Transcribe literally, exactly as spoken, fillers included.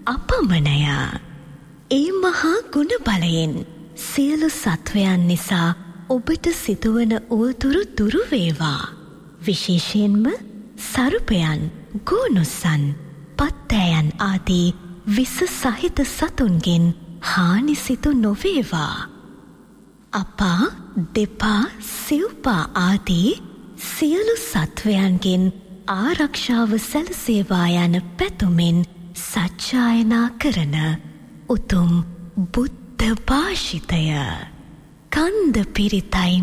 අපමණය. ඒ මහා ගුණ බලයෙන් සියලු සත්වයන් නිසා ඔබට සිදුවන උවදුරු දුරු වේවා. විශේෂයෙන්ම සර්පයන්, ගෝනුස්සන්, පත්තෑයන් ආදී විස සහිත සතුන්ගෙන් හානි සිදු නොවේවා. අපා, දෙපා, සිව්පා ආදී සියලු සත්වයන්ගෙන් ආරක්ෂාව සැලසේවා යන පැතුමෙන් සජ්ජායනා කරන උතුම් බුද්ධ භාෂිතය කන්ද පිරිතයි